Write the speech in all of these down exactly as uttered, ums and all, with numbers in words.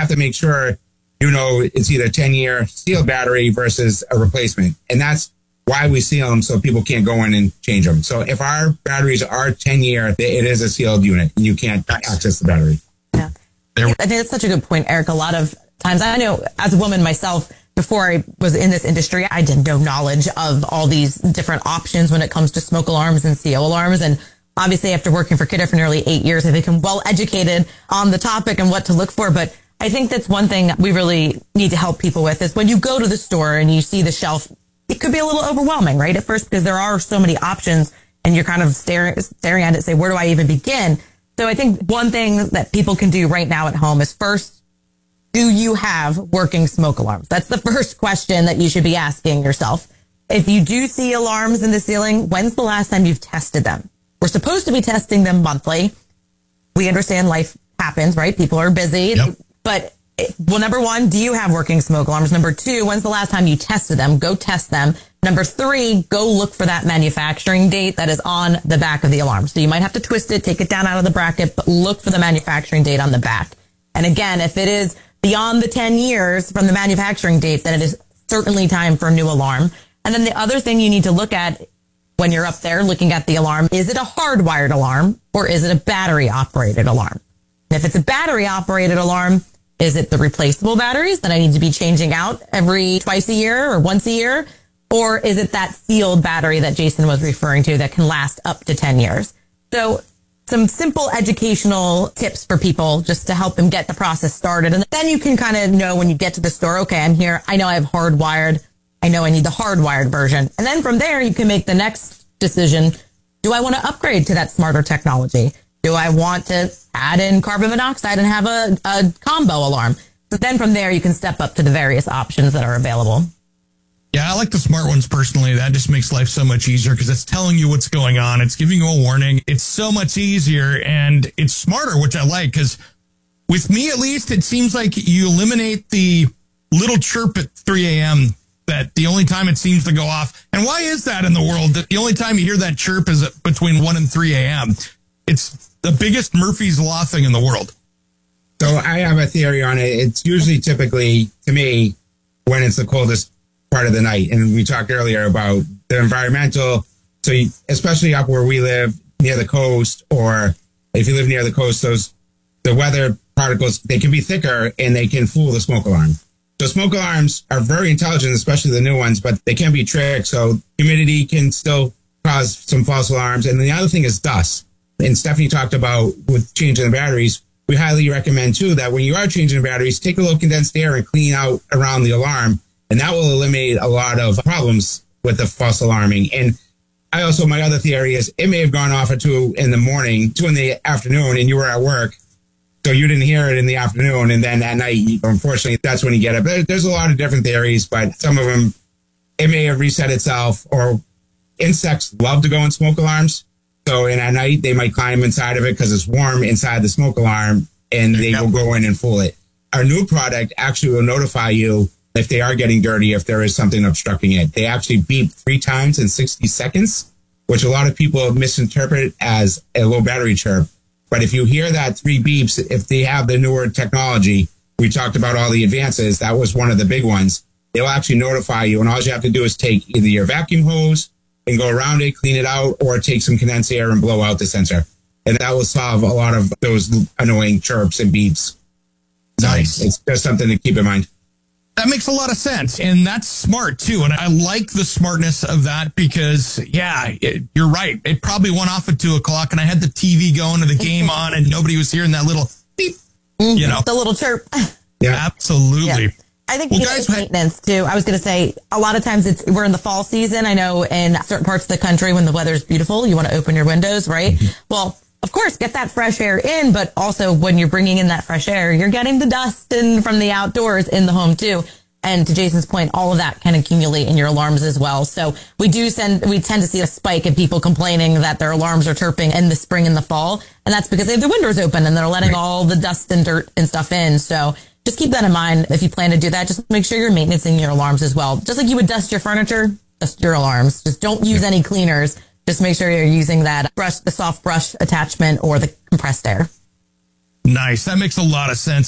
have to make sure, you know, it's either ten year sealed battery versus a replacement. And that's why we seal them, so people can't go in and change them. So if our batteries are ten year, it is a sealed unit and you can't access the battery. Yeah. I think that's such a good point, Eric. A lot of times, I know as a woman myself, before I was in this industry, I did no knowledge of all these different options when it comes to smoke alarms and C O alarms. And obviously, after working for Kidde for nearly eight years, I've become well educated on the topic and what to look for. But I think that's one thing we really need to help people with is when you go to the store and you see the shelf, it could be a little overwhelming, right? At first, because there are so many options and you're kind of staring, staring at it and say, where do I even begin? So I think one thing that people can do right now at home is first, do you have working smoke alarms? That's the first question that you should be asking yourself. If you do see alarms in the ceiling, when's the last time you've tested them? We're supposed to be testing them monthly. We understand life happens, right? People are busy. Yep. But, well, number one, do you have working smoke alarms? Number two, when's the last time you tested them? Go test them. Number three, go look for that manufacturing date that is on the back of the alarm. So you might have to twist it, take it down out of the bracket, but look for the manufacturing date on the back. And again, if it is beyond the ten years from the manufacturing date, then it is certainly time for a new alarm. And then the other thing you need to look at when you're up there looking at the alarm, is it a hardwired alarm or is it a battery operated alarm? And if it's a battery operated alarm, is it the replaceable batteries that I need to be changing out every twice a year or once a year? Or is it that sealed battery that Jason was referring to that can last up to ten years? So some simple educational tips for people just to help them get the process started. And then you can kind of know when you get to the store, okay, I'm here. I know I have hardwired. I know I need the hardwired version. And then from there, you can make the next decision. Do I want to upgrade to that smarter technology? Do I want to add in carbon monoxide and have a, a combo alarm? So then from there, you can step up to the various options that are available. Yeah, I like the smart ones personally. That just makes life so much easier because it's telling you what's going on. It's giving you a warning. It's so much easier and it's smarter, which I like because with me, at least, it seems like you eliminate the little chirp at three a.m. that the only time it seems to go off. And why is that in the world? That the only time you hear that chirp is between one and three a.m. It's the biggest Murphy's Law thing in the world. So I have a theory on it. It's usually typically, to me, when it's the coldest part of the night. And we talked earlier about the environmental. So you, especially up where we live near the coast, or if you live near the coast, those, the weather particles, they can be thicker and they can fool the smoke alarm. So smoke alarms are very intelligent, especially the new ones, but they can be tricked. So humidity can still cause some false alarms. And the other thing is dust. And Stephanie talked about with changing the batteries. We highly recommend too that when you are changing the batteries, take a little condensed air and clean out around the alarm. And that will eliminate a lot of problems with the false alarming. And I also, my other theory is it may have gone off at two in the morning, two in the afternoon, and you were at work. So you didn't hear it in the afternoon. And then at night, unfortunately, that's when you get it. But there's a lot of different theories, but some of them, it may have reset itself, or insects love to go in smoke alarms. So and at night, they might climb inside of it because it's warm inside the smoke alarm, and they will go in and fool it. Our new product actually will notify you if they are getting dirty, if there is something obstructing it. They actually beep three times in sixty seconds, which a lot of people misinterpret as a low battery chirp. But if you hear that three beeps, if they have the newer technology, we talked about all the advances, that was one of the big ones. They'll actually notify you, and all you have to do is take either your vacuum hose and go around it, clean it out, or take some condensed air and blow out the sensor. And that will solve a lot of those annoying chirps and beeps. Nice. So it's just something to keep in mind. That makes a lot of sense. And that's smart, too. And I like the smartness of that because, yeah, it, you're right. It probably went off at two o'clock and I had the T V going and the game on and nobody was hearing that little beep, you know. The little chirp. Yeah, absolutely. Yeah. I think well, you know, guys, maintenance, too. I was going to say, a lot of times it's we're in the fall season. I know in certain parts of the country when the weather's beautiful, you want to open your windows, right? Mm-hmm. Well, of course, get that fresh air in, but also when you're bringing in that fresh air, you're getting the dust in from the outdoors in the home too. And to Jason's point, all of that can accumulate in your alarms as well. So we do send, we tend to see a spike in people complaining that their alarms are chirping in the spring and the fall. And that's because they have their windows open and they're letting right. all the dust and dirt and stuff in. So just keep that in mind. If you plan to do that, just make sure you're maintaining your alarms as well. Just like you would dust your furniture, dust your alarms. Just don't use any cleaners. Just make sure you're using that brush, the soft brush attachment or the compressed air. Nice. That makes a lot of sense.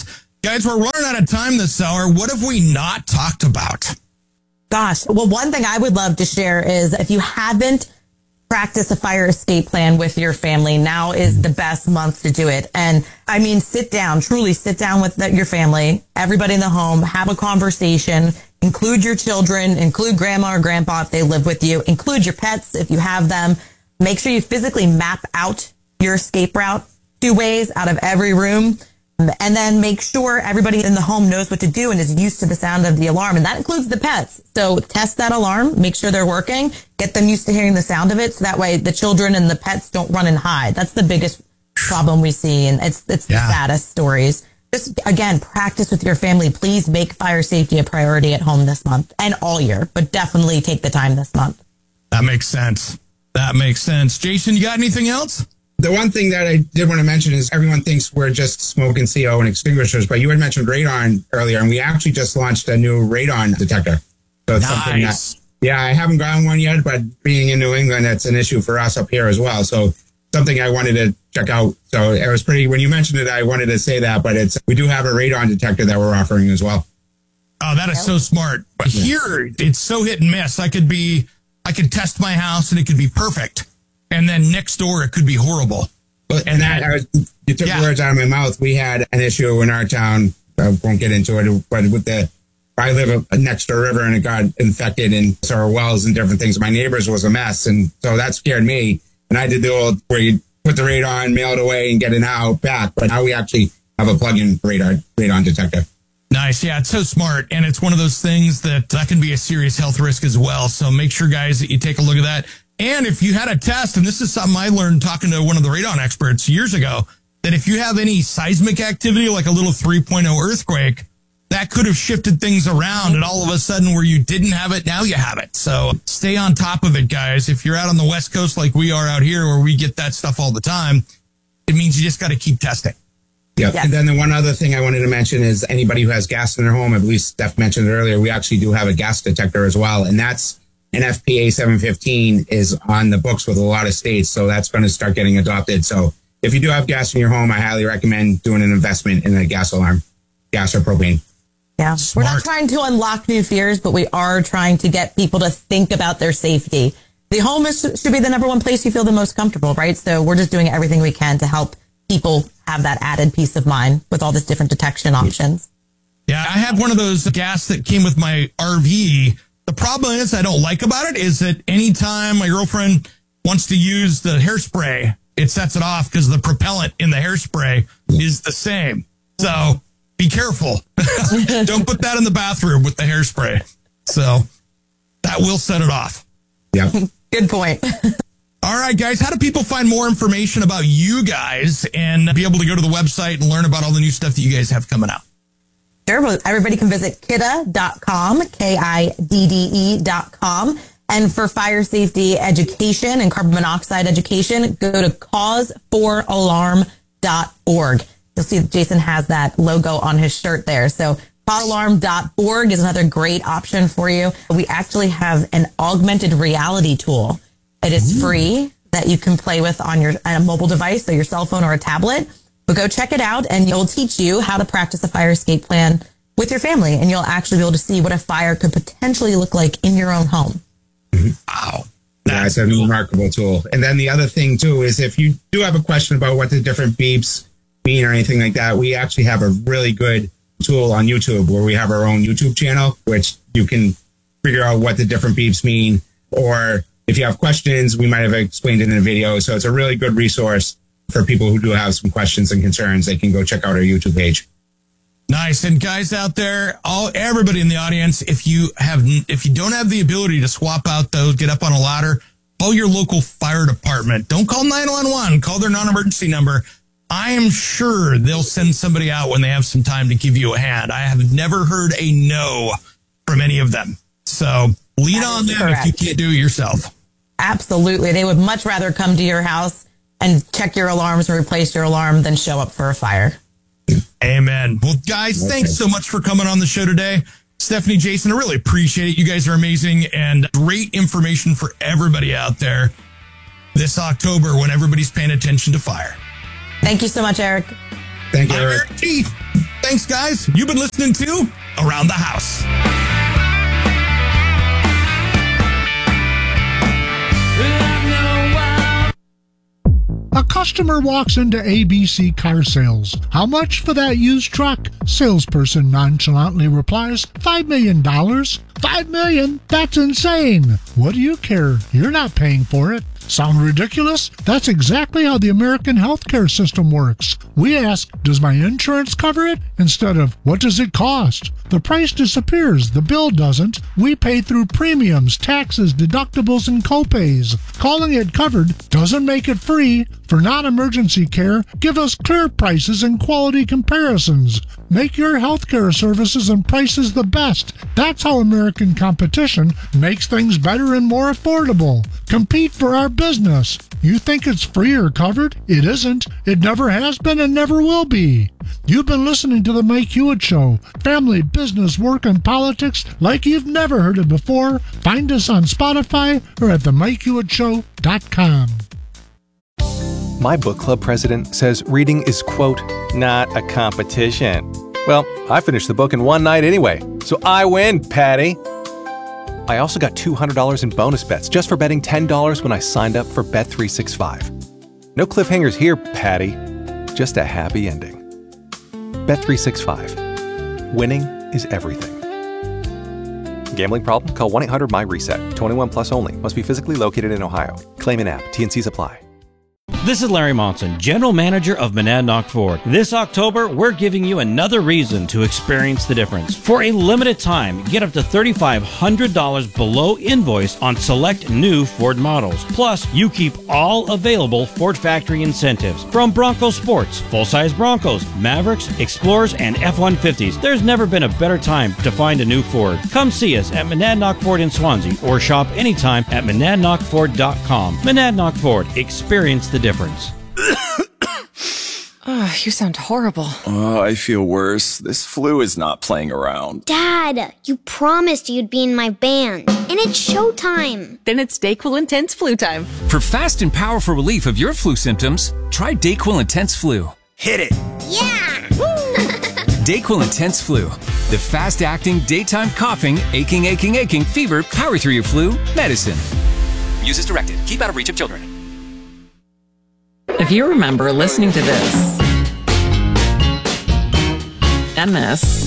Guys, we're running out of time this hour. What have we not talked about? Gosh. Well, one thing I would love to share is if you haven't practiced a fire escape plan with your family, now is the best month to do it. And I mean, sit down, truly sit down with the, your family, everybody in the home, have a conversation, include your children, include grandma or grandpa if they live with you, include your pets if you have them. Make sure you physically map out your escape route two ways out of every room. And then make sure everybody in the home knows what to do and is used to the sound of the alarm. And that includes the pets. So test that alarm, make sure they're working, get them used to hearing the sound of it. So that way the children and the pets don't run and hide. That's the biggest problem we see. And it's, it's yeah. the saddest stories. Just again, practice with your family. Please make fire safety a priority at home this month and all year, but definitely take the time this month. That makes sense. That makes sense. Jason, you got anything else? The one thing that I did want to mention is everyone thinks we're just smoke and C O and extinguishers, but you had mentioned radon earlier, and we actually just launched a new radon detector. So it's nice. something that, yeah, I haven't gotten one yet, but being in New England, that's an issue for us up here as well. So something I wanted to check out. So it was pretty, when you mentioned it, I wanted to say that, but it's, we do have a radon detector that we're offering as well. Oh, that is so smart. But yeah. here, it's so hit and miss. I could be, I could test my house and it could be perfect. And then next door, it could be horrible. But, and that, I was, you took yeah. words out of my mouth. We had an issue in our town. I won't get into it, but with the, I live next to a river and it got infected and so our wells and different things. My neighbors was a mess. And so that scared me. And I did the old where you put the radon, mail it away and get it out back. But now we actually have a plug-in radar, radon detector. Nice. Yeah, it's so smart. And it's one of those things that that can be a serious health risk as well. So make sure, guys, that you take a look at that. And if you had a test, and this is something I learned talking to one of the radon experts years ago, that if you have any seismic activity, like a little three point oh earthquake, that could have shifted things around. And all of a sudden where you didn't have it, now you have it. So stay on top of it, guys. If you're out on the West Coast like we are out here, where we get that stuff all the time, it means you just got to keep testing. Yeah. Yes. And then the one other thing I wanted to mention is anybody who has gas in their home, I believe Steph mentioned it earlier, we actually do have a gas detector as well. And that's an F P A seven fifteen is on the books with a lot of states. So that's going to start getting adopted. So if you do have gas in your home, I highly recommend doing an investment in a gas alarm, gas or propane. Yeah. Smart. We're not trying to unlock new fears, but we are trying to get people to think about their safety. The home is, should be the number one place you feel the most comfortable, right? So we're just doing everything we can to help people have that added peace of mind with all these different detection options. Yeah, I have one of those gas that came with my R V. The problem is I don't like about it is that anytime my girlfriend wants to use the hairspray, it sets it off because the propellant in the hairspray is the same. So be careful. Don't put that in the bathroom with the hairspray. So that will set it off. Yeah. Good point. All right, guys, how do people find more information about you guys and be able to go to the website and learn about all the new stuff that you guys have coming out? Sure. Well, everybody can visit kidde dot com, K I D D E dot com. And for fire safety education and carbon monoxide education, go to cause for alarm dot org. You'll see Jason has that logo on his shirt there. So cause alarm dot org is another great option for you. We actually have an augmented reality tool. It is free that you can play with on your on a mobile device, so your cell phone or a tablet. But go check it out, and it'll teach you how to practice a fire escape plan with your family, and you'll actually be able to see what a fire could potentially look like in your own home. Mm-hmm. Wow. That's a remarkable tool. And then the other thing, too, is if you do have a question about what the different beeps mean or anything like that, we actually have a really good tool on YouTube where we have our own YouTube channel, which you can figure out what the different beeps mean. Or if you have questions, we might have explained it in a video. So it's a really good resource for people who do have some questions and concerns. They can go check out our YouTube page. Nice. And guys out there, all everybody in the audience, if you have, if you don't have the ability to swap out those, get up on a ladder, call your local fire department. Don't call nine one one. Call their non-emergency number. I am sure they'll send somebody out when they have some time to give you a hand. I have never heard a no from any of them. So lean that on them correct. If you can't do it yourself. Absolutely. They would much rather come to your house and check your alarms and replace your alarm than show up for a fire. Amen. Well, guys, okay. Thanks so much for coming on the show today. Stephanie, Jason, I really appreciate it. You guys are amazing and great information for everybody out there this October when everybody's paying attention to fire. Thank you so much, Eric. Thank you, Eric. Eric Thanks, guys. You've been listening to Around the House. A customer walks into A B C Car Sales. How much for that used truck? Salesperson nonchalantly replies, five million dollars. Five million? That's insane. What do you care? You're not paying for it. Sound ridiculous? That's exactly how the American healthcare system works. We ask, does my insurance cover it? Instead of, what does it cost? The price disappears. The bill doesn't. We pay through premiums, taxes, deductibles, and copays. Calling it covered doesn't make it free. For non-emergency care, give us clear prices and quality comparisons. Make your healthcare services and prices the best. That's how American competition makes things better and more affordable. Compete for our business. You think it's free or covered? It isn't. It never has been and never will be. You've been listening to The Mike Hewitt Show. Family, business, work, and politics like you've never heard it before. Find us on Spotify or at the mike hewitt show dot com. My book club president says reading is, quote, not a competition. Well, I finished the book in one night anyway, so I win, Patty. I also got two hundred dollars in bonus bets just for betting ten dollars when I signed up for Bet three sixty-five. No cliffhangers here, Patty. Just a happy ending. Bet three sixty-five. Winning is everything. Gambling problem? Call one eight hundred M Y reset. twenty-one plus only. Must be physically located in Ohio. Claim in app. T and Cs apply. This is Larry Monson, General Manager of Monadnock Ford. This October, we're giving you another reason to experience the difference. For a limited time, get up to three thousand five hundred dollars below invoice on select new Ford models. Plus, you keep all available Ford factory incentives from Bronco Sports, full-size Broncos, Mavericks, Explorers, and F one fifties. There's never been a better time to find a new Ford. Come see us at Monadnock Ford in Swansea or shop anytime at monadnock ford dot com. Monadnock Ford. Experience the difference. Oh, you sound horrible. Oh, I feel worse. This flu is not playing around. Dad, you promised you'd be in my band. And it's showtime. Then it's DayQuil Intense Flu time. For fast and powerful relief of your flu symptoms, try DayQuil Intense Flu. Hit it. Yeah! DayQuil Intense Flu. The fast-acting, daytime coughing, aching, aching, aching, fever, power through your flu medicine. Use as directed. Keep out of reach of children. If you remember listening to this, and this,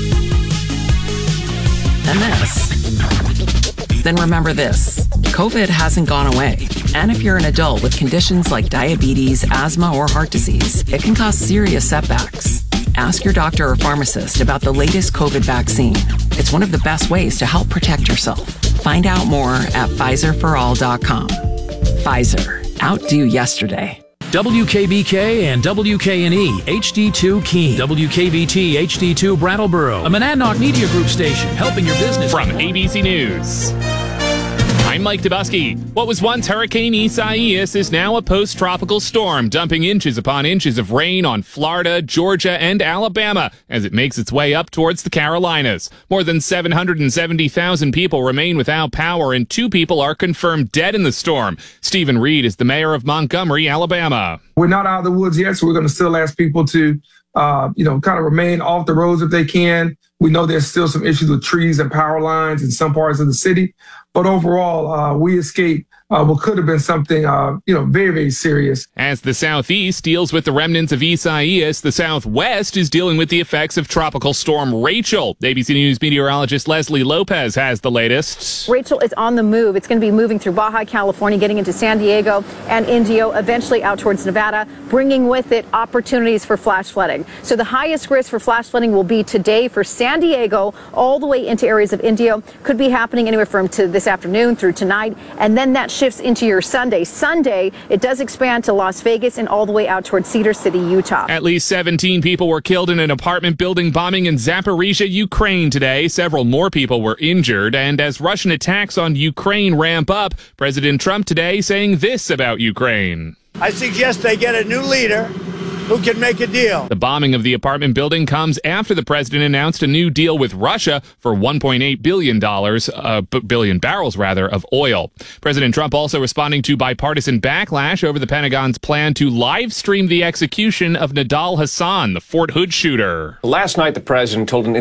and this, then remember this. COVID hasn't gone away. And if you're an adult with conditions like diabetes, asthma, or heart disease, it can cause serious setbacks. Ask your doctor or pharmacist about the latest COVID vaccine. It's one of the best ways to help protect yourself. Find out more at Pfizer for all dot com. Pfizer. Outdo yesterday. W K B K and W K N E H D two Keene, W K V T H D two Brattleboro, a Monadnock Media Group station helping your business. From A B C News, I'm Mike Dubusky. What was once Hurricane Isaias is now a post-tropical storm, dumping inches upon inches of rain on Florida, Georgia, and Alabama as it makes its way up towards the Carolinas. More than seven hundred seventy thousand people remain without power, and two people are confirmed dead in the storm. Stephen Reed is the mayor of Montgomery, Alabama. We're not out of the woods yet, so we're going to still ask people to, uh, you know, kind of remain off the roads if they can. We know there's still some issues with trees and power lines in some parts of the city. But overall, uh, we escaped uh, what could have been something, uh, you know, very, very serious. As the Southeast deals with the remnants of Isaias, the Southwest is dealing with the effects of Tropical Storm Rachel. A B C News meteorologist Leslie Lopez has the latest. Rachel is on the move. It's going to be moving through Baja California, getting into San Diego and Indio, eventually out towards Nevada, bringing with it opportunities for flash flooding. So the highest risk for flash flooding will be today for San Diego, all the way into areas of Indio. Could be happening anywhere from to this afternoon through tonight, and then that shifts into your Sunday. Sunday, it does expand to Las Vegas and all the way out towards Cedar City, Utah. At least seventeen people were killed in an apartment building bombing in Zaporizhia, Ukraine today. Several more people were injured, and as Russian attacks on Ukraine ramp up, President Trump today saying this about Ukraine. I suggest they get a new leader who can make a deal. The bombing of the apartment building comes after the president announced a new deal with Russia for one point eight billion dollars, uh, billion barrels rather, of oil. President Trump also responding to bipartisan backlash over the Pentagon's plan to live stream the execution of Nidal Hasan, the Fort Hood shooter. Last night, the president told an